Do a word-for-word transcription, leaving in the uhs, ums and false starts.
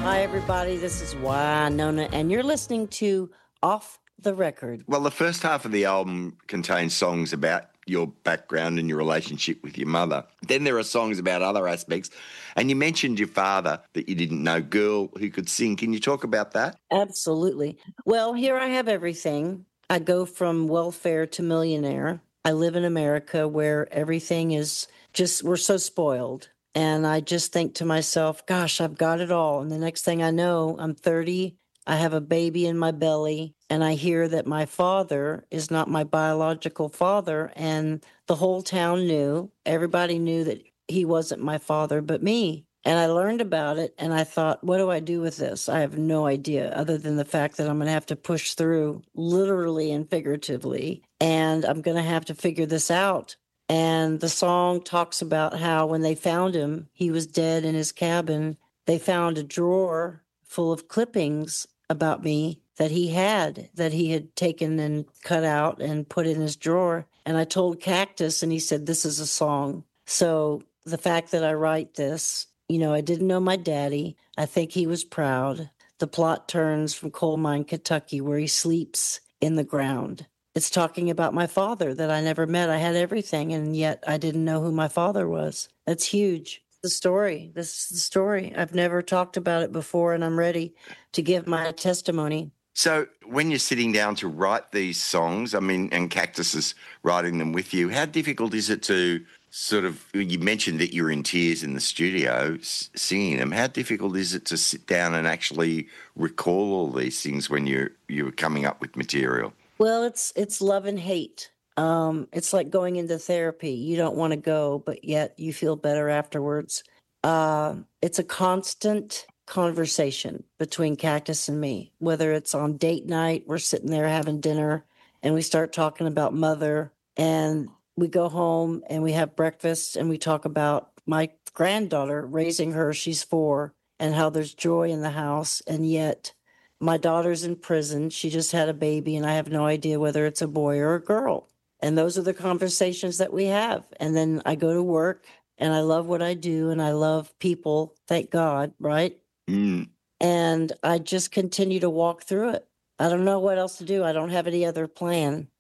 Hi, everybody. This is Wynonna, and you're listening to Off the Record. Well, the first half of the album contains songs about your background and your relationship with your mother. Then there are songs about other aspects. And you mentioned your father, that you didn't know, girl who could sing. Can you talk about that? Absolutely. Well, here I have everything. I go from welfare to millionaire. I live in America where everything is just, we're so spoiled. And I just think to myself, gosh, I've got it all. And the next thing I know, I'm thirty. I have a baby in my belly, and I hear that my father is not my biological father. And the whole town knew, everybody knew that he wasn't my father, but me. And I learned about it, and I thought, what do I do with this? I have no idea, other than the fact that I'm going to have to push through, literally and figuratively, and I'm going to have to figure this out. And the song talks about how when they found him, he was dead in his cabin. They found a drawer full of clippings about me that he had, that he had taken and cut out and put in his drawer. And I told Cactus, and he said, this is a song. So the fact that I write this, you know, I didn't know my daddy. I think he was proud. The plot turns from Coal Mine, Kentucky, where he sleeps in the ground. It's talking about my father that I never met. I had everything, and yet I didn't know who my father was. That's huge. The story. This is the story. I've never talked about it before, and I'm ready to give my testimony. So when you're sitting down to write these songs, I mean, and Cactus is writing them with you, how difficult is it to sort of, you mentioned that you're in tears in the studio singing them. How difficult is it to sit down and actually recall all these things when you're, you're coming up with material? Well, it's it's love and hate. Um, it's like going into therapy. You don't want to go, but yet you feel better afterwards. Uh, it's a constant conversation between Cactus and me, whether it's on date night, we're sitting there having dinner, and we start talking about mother, and we go home and we have breakfast, and we talk about my granddaughter, raising her, she's four, and how there's joy in the house, and yet my daughter's in prison. She just had a baby, and I have no idea whether it's a boy or a girl. And those are the conversations that we have. And then I go to work, and I love what I do, and I love people, thank God, right? Mm. And I just continue to walk through it. I don't know what else to do. I don't have any other plan.